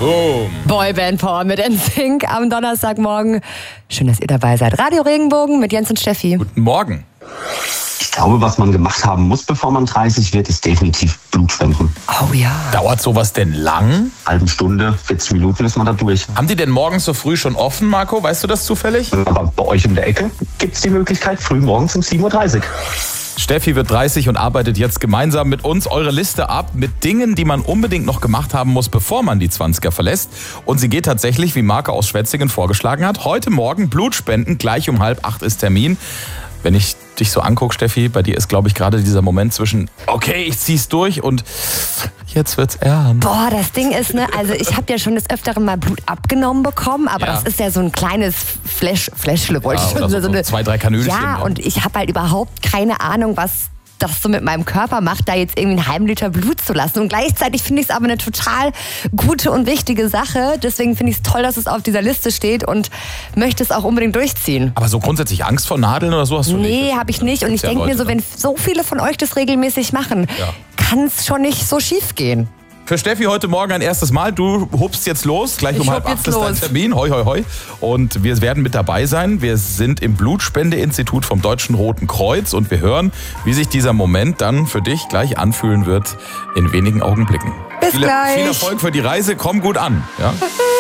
Boom. Boyband Power mit NSYNC am Donnerstagmorgen. Schön, dass ihr dabei seid. Radio Regenbogen mit Jens und Steffi. Guten Morgen. Ich glaube, was man gemacht haben muss, bevor man 30 wird, ist definitiv Blutspenden. Oh ja. Dauert sowas denn lang? Halbe Stunde, 40 Minuten ist man da durch. Haben die denn morgens so früh schon offen, Marco? Weißt du das zufällig? Aber bei euch um der Ecke gibt es die Möglichkeit, früh morgens um 7.30 Uhr. Steffi wird 30 und arbeitet jetzt gemeinsam mit uns eure Liste ab mit Dingen, die man unbedingt noch gemacht haben muss, bevor man die 20er verlässt. Und sie geht tatsächlich, wie Marco aus Schwetzingen vorgeschlagen hat, heute Morgen Blutspenden, gleich um 7:30 ist Termin. Wenn ich dich so angucke, Steffi, bei dir ist, glaube ich, gerade dieser Moment zwischen, okay, ich zieh's durch und jetzt wird's ernst. Boah, das Ding ist, ne, also ich habe ja schon des Öfteren mal Blut abgenommen bekommen, aber Ja. das ist ja so ein kleines Fläschle, wollte ich schon oder so eine- 2-3 Kanülchen. Ja, und ich habe halt überhaupt keine Ahnung, was das so mit meinem Körper macht, da jetzt irgendwie einen halben Liter Blut zu lassen. Und gleichzeitig finde ich es aber eine total gute und wichtige Sache. Deswegen finde ich es toll, dass es auf dieser Liste steht und möchte es auch unbedingt durchziehen. Aber so grundsätzlich Angst vor Nadeln oder so hast du nicht? Nee, habe ich nicht. Und ich Ja, denke mir Leute, so, wenn so viele von euch das regelmäßig machen, Ja. kann es schon nicht so schief gehen. Für Steffi heute Morgen ein erstes Mal. Du hupst jetzt los. Gleich um Ich 7:30 hup jetzt ist dein los. Termin. Hoi, hoi, hoi. Und wir werden mit dabei sein. Wir sind im Blutspendeinstitut vom Deutschen Roten Kreuz und wir hören, wie sich dieser Moment dann für dich gleich anfühlen wird in wenigen Augenblicken. Bis gleich. Viel Erfolg für die Reise. Komm gut an. Ja?